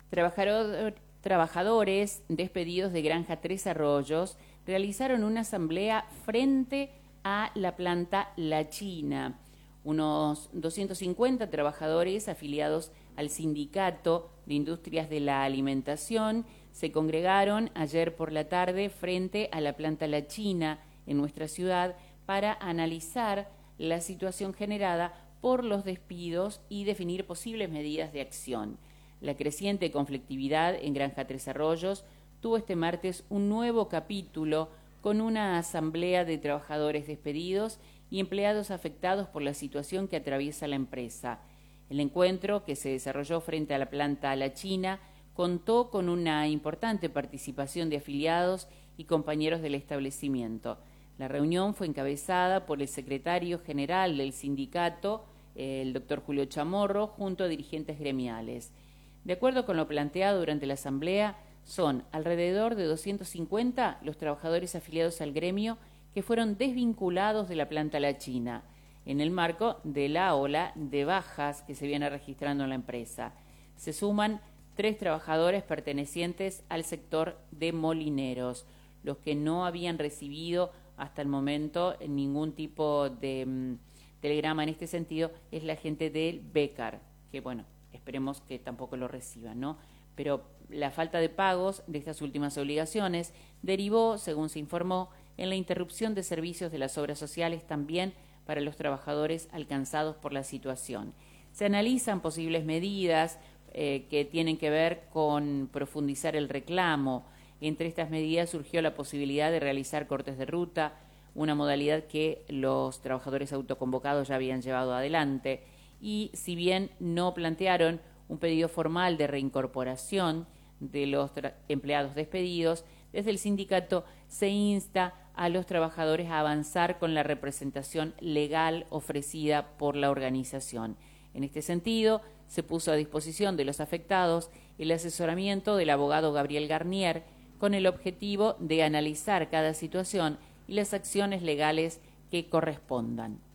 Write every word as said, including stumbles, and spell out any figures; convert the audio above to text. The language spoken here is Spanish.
Trabajador- trabajadores despedidos de Granja Tres Arroyos realizaron una asamblea frente a la planta La China. Unos doscientos cincuenta trabajadores afiliados al Sindicato de Industrias de la Alimentación se congregaron ayer por la tarde frente a la planta La China en nuestra ciudad para analizar la situación generada por los despidos y definir posibles medidas de acción. La creciente conflictividad en Granja Tres Arroyos tuvo este martes un nuevo capítulo con una asamblea de trabajadores despedidos y empleados afectados por la situación que atraviesa la empresa. El encuentro, que se desarrolló frente a la planta La China, contó con una importante participación de afiliados y compañeros del establecimiento. La reunión fue encabezada por el secretario general del sindicato, el doctor Julio Chamorro, junto a dirigentes gremiales. De acuerdo con lo planteado durante la asamblea, son alrededor de doscientos cincuenta los trabajadores afiliados al gremio que fueron desvinculados de la planta La China, en el marco de la ola de bajas que se viene registrando en la empresa. Se suman tres trabajadores pertenecientes al sector de molineros, los que no habían recibido hasta el momento ningún tipo de um, telegrama en este sentido, es la gente del Bécar, que bueno, esperemos que tampoco lo reciban, ¿no? Pero la falta de pagos de estas últimas obligaciones derivó, según se informó, en la interrupción de servicios de las obras sociales también para los trabajadores alcanzados por la situación. Se analizan posibles medidas eh, que tienen que ver con profundizar el reclamo. Entre estas medidas surgió la posibilidad de realizar cortes de ruta, una modalidad que los trabajadores autoconvocados ya habían llevado adelante, y si bien no plantearon un pedido formal de reincorporación de los empleados despedidos, desde el sindicato se insta a los trabajadores a avanzar con la representación legal ofrecida por la organización. En este sentido, se puso a disposición de los afectados el asesoramiento del abogado Gabriel Garnier con el objetivo de analizar cada situación y las acciones legales que correspondan.